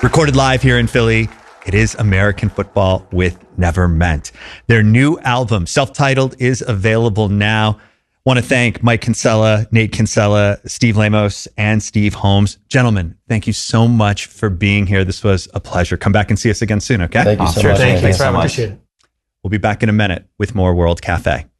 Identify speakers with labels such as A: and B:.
A: Recorded live here in Philly. It is American Football with Never Meant. Their new album, self-titled, is available now. Want to thank Mike Kinsella, Nate Kinsella, Steve Lamos, and Steve Holmes. Gentlemen, thank you so much for being here. This was a pleasure. Come back and see us again soon, okay?
B: Thank you so much.
C: Thanks very much.
D: Appreciate it.
A: We'll be back in a minute with more World Cafe.